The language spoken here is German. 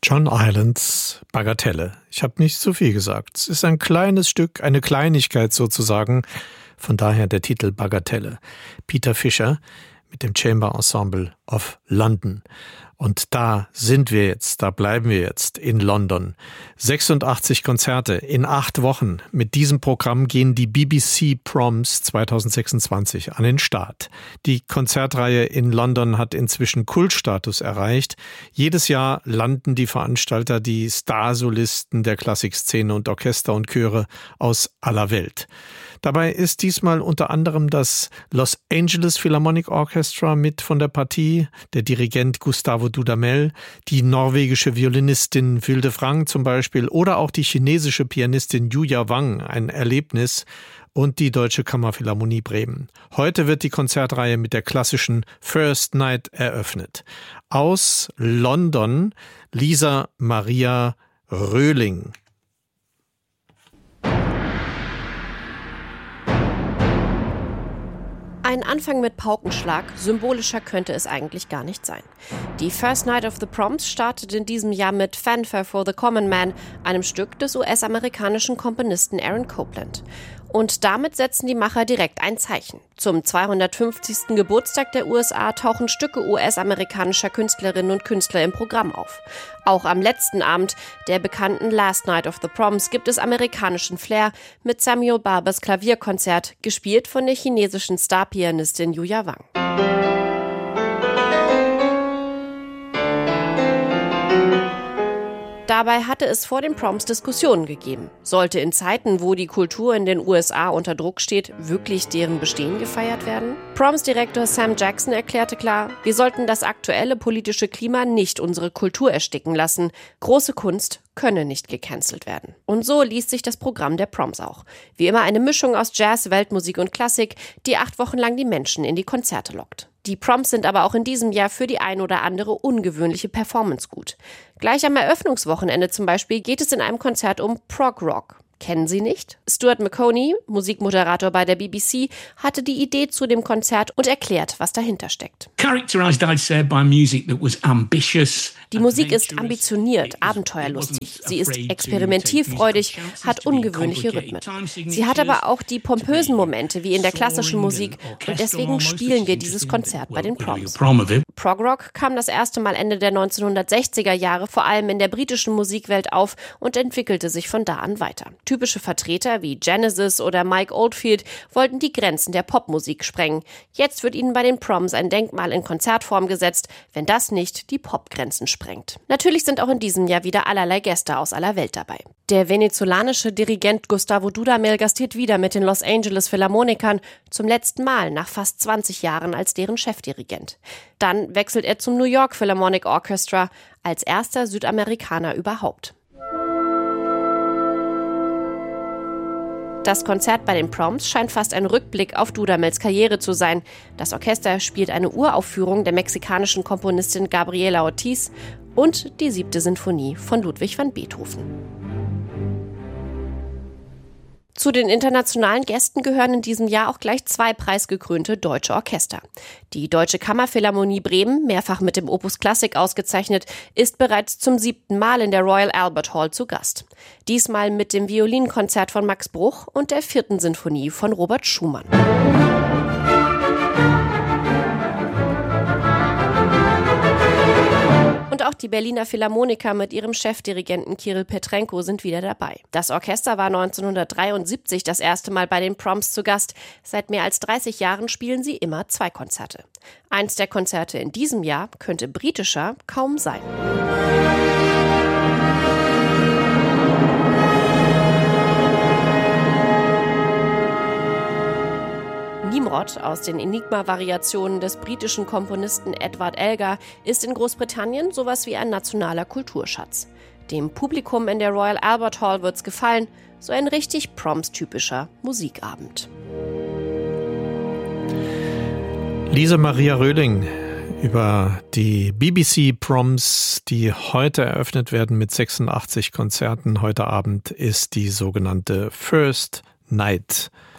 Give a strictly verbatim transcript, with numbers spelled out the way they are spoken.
John Islands Bagatelle. Ich habe nicht so viel gesagt. Es ist ein kleines Stück, eine Kleinigkeit sozusagen. Von daher der Titel Bagatelle. Peter Fisher mit dem Chamber Ensemble of London. Und da sind wir jetzt, da bleiben wir jetzt in London. sechsundachtzig Konzerte in acht Wochen. Mit diesem Programm gehen die B B C Proms zwanzig sechsundzwanzig an den Start. Die Konzertreihe in London hat inzwischen Kultstatus erreicht. Jedes Jahr landen die Veranstalter die Starsolisten der Klassikszene und Orchester und Chöre aus aller Welt. Dabei ist diesmal unter anderem das Los Angeles Philharmonic Orchestra mit von der Partie, der Dirigent Gustavo Dudamel, die norwegische Violinistin Vilde Frang zum Beispiel oder auch die chinesische Pianistin Yuya Wang, ein Erlebnis, und die Deutsche Kammerphilharmonie Bremen. Heute wird die Konzertreihe mit der klassischen First Night eröffnet. Aus London Lisa Maria Röhling. Ein Anfang mit Paukenschlag, symbolischer könnte es eigentlich gar nicht sein. Die First Night of the Proms startet in diesem Jahr mit Fanfare for the Common Man, einem Stück des U S-amerikanischen Komponisten Aaron Copland. Und damit setzen die Macher direkt ein Zeichen. Zum zweihundertfünfzigsten Geburtstag der U S A tauchen Stücke U S-amerikanischer Künstlerinnen und Künstler im Programm auf. Auch am letzten Abend der bekannten Last Night of the Proms gibt es amerikanischen Flair mit Samuel Barbers Klavierkonzert, gespielt von der chinesischen Starpianistin Yuya Wang. Dabei hatte es vor den Proms Diskussionen gegeben. Sollte in Zeiten, wo die Kultur in den U S A unter Druck steht, wirklich deren Bestehen gefeiert werden? Proms-Direktor Sam Jackson erklärte klar, wir sollten das aktuelle politische Klima nicht unsere Kultur ersticken lassen. Große Kunst könne nicht gecancelt werden. Und so liest sich das Programm der Proms auch. Wie immer eine Mischung aus Jazz, Weltmusik und Klassik, die acht Wochen lang die Menschen in die Konzerte lockt. Die Proms sind aber auch in diesem Jahr für die ein oder andere ungewöhnliche Performance gut. Gleich am Eröffnungswochenende zum Beispiel geht es in einem Konzert um Prog Rock. Kennen Sie nicht? Stuart Maconie, Musikmoderator bei der B B C, hatte die Idee zu dem Konzert und erklärt, was dahinter steckt. Die Musik ist ambitioniert, abenteuerlustig. Sie ist experimentierfreudig, hat ungewöhnliche Rhythmen. Sie hat aber auch die pompösen Momente wie in der klassischen Musik und deswegen spielen wir dieses Konzert bei den Proms. Prog Rock kam das erste Mal Ende der neunzehnhundertsechziger Jahre vor allem in der britischen Musikwelt auf und entwickelte sich von da an weiter. Typische Vertreter wie Genesis oder Mike Oldfield wollten die Grenzen der Popmusik sprengen. Jetzt wird ihnen bei den Proms ein Denkmal in Konzertform gesetzt, wenn das nicht die Popgrenzen sprengt. Natürlich sind auch in diesem Jahr wieder allerlei Gäste aus aller Welt dabei. Der venezolanische Dirigent Gustavo Dudamel gastiert wieder mit den Los Angeles Philharmonikern, zum letzten Mal nach fast zwanzig Jahren als deren Chefdirigent. Dann wechselt er zum New York Philharmonic Orchestra, als erster Südamerikaner überhaupt. Das Konzert bei den Proms scheint fast ein Rückblick auf Dudamels Karriere zu sein. Das Orchester spielt eine Uraufführung der mexikanischen Komponistin Gabriela Ortiz und die siebte Sinfonie von Ludwig van Beethoven. Zu den internationalen Gästen gehören in diesem Jahr auch gleich zwei preisgekrönte deutsche Orchester. Die Deutsche Kammerphilharmonie Bremen, mehrfach mit dem Opus Klassik ausgezeichnet, ist bereits zum siebten Mal in der Royal Albert Hall zu Gast. Diesmal mit dem Violinkonzert von Max Bruch und der vierten Sinfonie von Robert Schumann. Und auch die Berliner Philharmoniker mit ihrem Chefdirigenten Kirill Petrenko sind wieder dabei. Das Orchester war neunzehnhundertdreiundsiebzig das erste Mal bei den Proms zu Gast. Seit mehr als dreißig Jahren spielen sie immer zwei Konzerte. Eins der Konzerte in diesem Jahr könnte britischer kaum sein. Nimrod aus den Enigma-Variationen des britischen Komponisten Edward Elgar ist in Großbritannien sowas wie ein nationaler Kulturschatz. Dem Publikum in der Royal Albert Hall wird's gefallen, so ein richtig Proms-typischer Musikabend. Lisa Maria Röhling über die B B C Proms, die heute eröffnet werden mit sechsundachtzig Konzerten. Heute Abend ist die sogenannte First Night